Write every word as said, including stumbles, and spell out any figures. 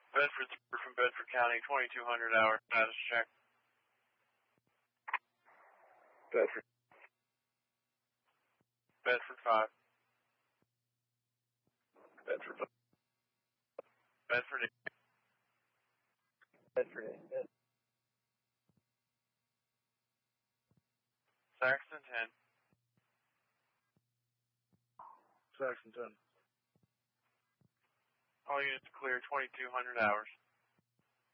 Bedford from Bedford County, twenty-two hundred hour status check. Bedford. Bedford five. Bedford five. Bedford eight. Bedford eight. Bed- Saxton ten. Saxton ten. All units clear, twenty-two hundred hours.